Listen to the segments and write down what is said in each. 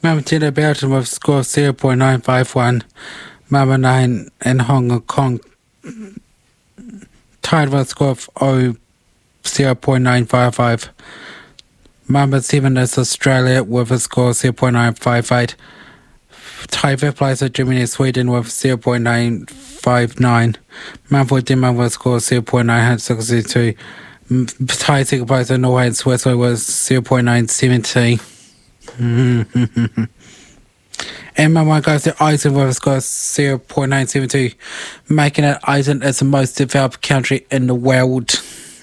Mama Belgium with score 0.951. Mama 9 in Hong Kong tied with score of 0.955. Mama 7 is Australia with a score 0.958. Tied fifth place at Germany and Sweden with 0.959. Mama 14 with a score 0.962. Tied second place at Norway and Switzerland with 0.970. And my one goes to Iceland with a score of 0.972, making it Iceland as the most developed country in the world.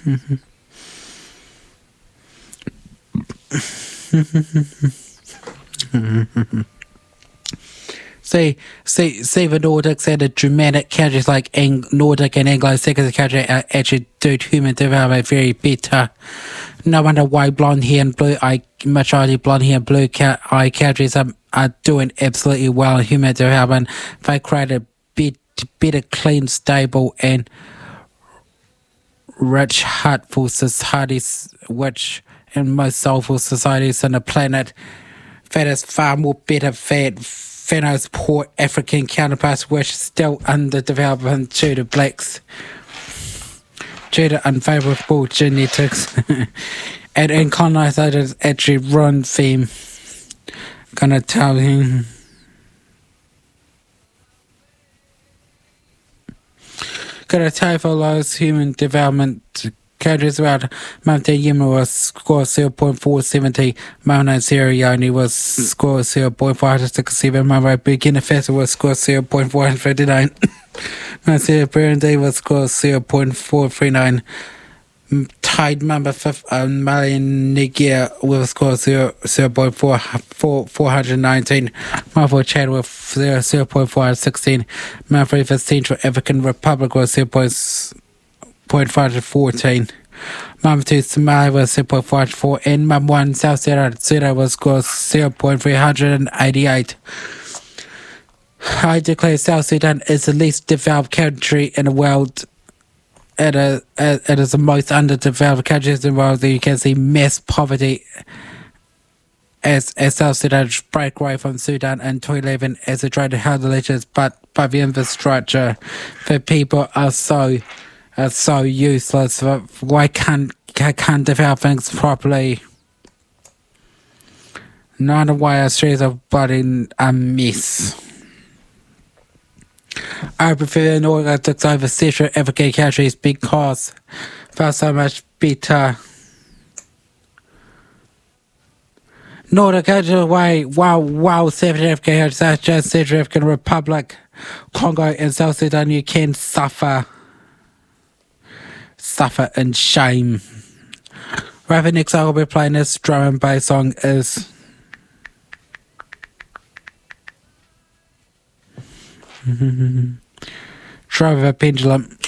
See the Nordics and the Germanic countries like Nordic and Anglo-Saxon countries are actually do human development very better. No wonder why blonde hair and blue eye, majority blonde hair and blue eye countries are doing absolutely well in human development. They create a better, clean, stable, and rich, heartful societies, which in most soulful societies on the planet, that is far more better than those poor African counterparts which are still underdeveloped due to blacks, due to unfavorable genetics, and colonizers actually run them. Gonna tell him. Gonna tell for those human development countries about Mount Yemen was score 0.470, Mount Sierra Leone was score 0.467, Mount Burkina Faso was score 0.459, Mount Sierra Burundi was score 0.439, tied number 5 Mali and Niger with a score 0.419, Mount for Chad with 0.416, Mount for Central African Republic was 0.514. Mum 2 Somalia was 0.54 and Mum 1 South Sudan was score 0.388. I declare South Sudan is the least developed country in the world. It is the most underdeveloped country in the world. You can see mass poverty as South Sudan break away from Sudan in 2011 as it tried to help the elections, but by the infrastructure, the people are so useless. Why can't develop things properly? No wonder why Australia's a bloody a mess. I prefer the Nordics over Central African countries because they're so much better. Nordic countries while Central African countries such as Central African Republic, Congo and South Sudan, you can suffer in shame. Right, the next I will be playing this drum and bass song is Drive a Pendulum.